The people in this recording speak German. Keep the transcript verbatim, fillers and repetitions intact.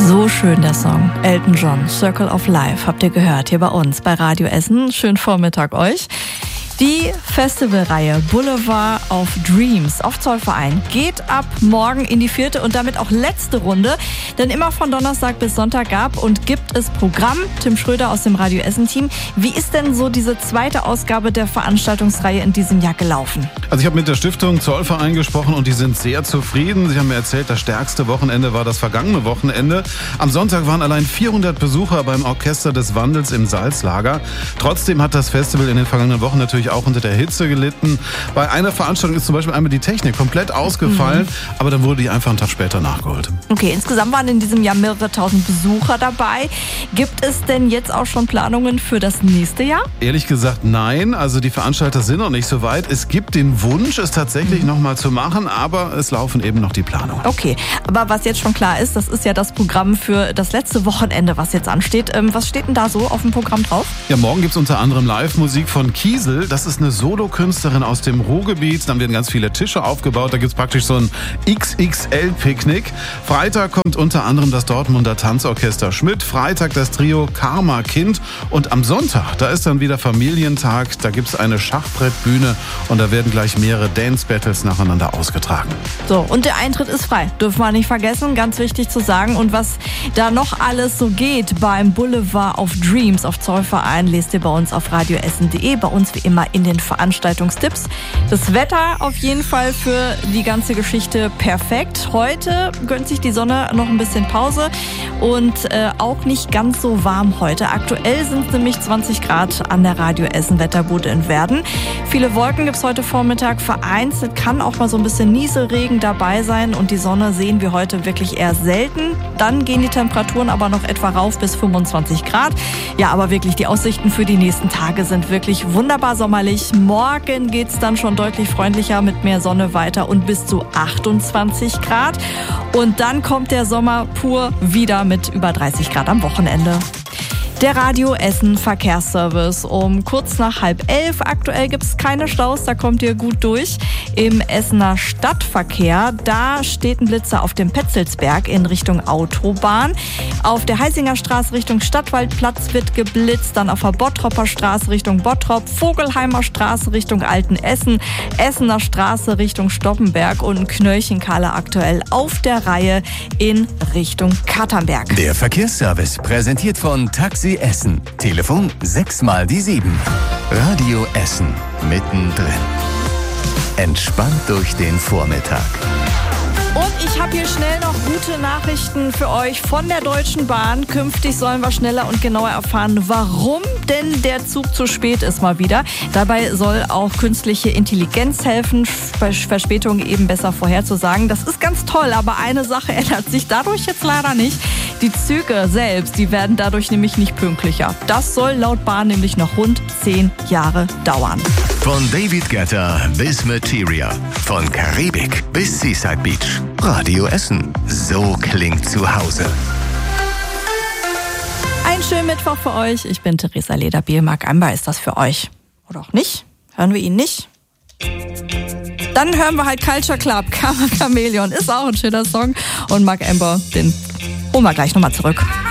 So schön der Song. Elton John, Circle of Life, habt ihr gehört hier bei uns bei Radio Essen. Schönen Vormittag euch. Die Festivalreihe Boulevard of Dreams auf Zollverein geht ab morgen in die vierte und damit auch letzte Runde. Denn immer von Donnerstag bis Sonntag gab und gibt es Programm. Tim Schröder aus dem Radio Essen-Team. Wie ist denn so diese zweite Ausgabe der Veranstaltungsreihe in diesem Jahr gelaufen? Also ich habe mit der Stiftung Zollverein gesprochen und die sind sehr zufrieden. Sie haben mir erzählt, das stärkste Wochenende war das vergangene Wochenende. Am Sonntag waren allein vierhundert Besucher beim Orchester des Wandels im Salzlager. Trotzdem hat das Festival in den vergangenen Wochen natürlich auch unter der Hitze gelitten. Bei einer Veranstaltung ist zum Beispiel einmal die Technik komplett ausgefallen, mhm. aber dann wurde die einfach einen Tag später nachgeholt. Okay, insgesamt waren in diesem Jahr mehrere tausend Besucher dabei. Gibt es denn jetzt auch schon Planungen für das nächste Jahr? Ehrlich gesagt nein, also die Veranstalter sind noch nicht so weit. Es gibt den Wunsch, es tatsächlich mhm. nochmal zu machen, aber es laufen eben noch die Planungen. Okay, aber was jetzt schon klar ist, das ist ja das Programm für das letzte Wochenende, was jetzt ansteht. Ähm, was steht denn da so auf dem Programm drauf? Ja, morgen gibt es unter anderem Live-Musik von Kiesel. Das ist eine Solokünstlerin aus dem Ruhrgebiet. Dann werden ganz viele Tische aufgebaut. Da gibt es praktisch so ein X X L-Picknick. Freitag kommt unter anderem das Dortmunder Tanzorchester Schmidt. Freitag das Trio Karma Kind. Und am Sonntag, da ist dann wieder Familientag. Da gibt es eine Schachbrettbühne und da werden gleich mehrere Dance-Battles nacheinander ausgetragen. So, und der Eintritt ist frei. Dürfen wir nicht vergessen. Ganz wichtig zu sagen. Und was da noch alles so geht beim Boulevard of Dreams auf Zollverein, lest ihr bei uns auf radioessen punkt de. Bei uns wie immer in den Veranstaltungstipps. Das Wetter auf jeden Fall für die ganze Geschichte perfekt. Heute gönnt sich die Sonne noch ein bisschen Pause und äh, auch nicht ganz so warm heute. Aktuell sind es nämlich zwanzig Grad an der Radio Essen Wetterbude in Werden. Viele Wolken gibt es heute Vormittag. Vereinzelt kann auch mal so ein bisschen Nieselregen dabei sein und die Sonne sehen wir heute wirklich eher selten. Dann gehen die Temperaturen aber noch etwa rauf bis fünfundzwanzig Grad. Ja, aber wirklich die Aussichten für die nächsten Tage sind wirklich wunderbar sommerlich. Morgen geht es dann schon deutlich freundlicher mit mehr Sonne weiter und bis zu achtundzwanzig Grad. Und dann kommt der Sommer pur wieder mit über dreißig Grad am Wochenende. Der Radio Essen Verkehrsservice um kurz nach halb elf. Aktuell gibt es keine Staus, da kommt ihr gut durch. Im Essener Stadtverkehr, da steht ein Blitzer auf dem Petzelsberg in Richtung Autobahn. Auf der Heisinger Straße Richtung Stadtwaldplatz wird geblitzt, dann auf der Bottropper Straße Richtung Bottrop, Vogelheimer Straße Richtung Altenessen, Essener Straße Richtung Stoppenberg und Knöllchenkale aktuell auf der Reihe in Richtung Katernberg. Der Verkehrsservice präsentiert von Taxi Essen. Telefon sechs mal die sieben. Radio Essen. Mittendrin. Entspannt durch den Vormittag. Und ich habe hier schnell noch gute Nachrichten für euch von der Deutschen Bahn. Künftig sollen wir schneller und genauer erfahren, warum denn der Zug zu spät ist mal wieder. Dabei soll auch künstliche Intelligenz helfen, Verspätungen eben besser vorherzusagen. Das ist ganz toll, aber eine Sache ändert sich dadurch jetzt leider nicht. Die Züge selbst, die werden dadurch nämlich nicht pünktlicher. Das soll laut Bahn nämlich noch rund zehn Jahre dauern. Von David Guetta bis Materia, von Karibik bis Seaside Beach. Radio Essen. So klingt zu Hause. Einen schönen Mittwoch für euch. Ich bin Theresa Lederbiel. Marc Amber ist das für euch. Oder auch nicht? Hören wir ihn nicht? Dann hören wir halt Culture Club. Karma Chameleon ist auch ein schöner Song. Und Marc Amber, den holen wir gleich nochmal zurück.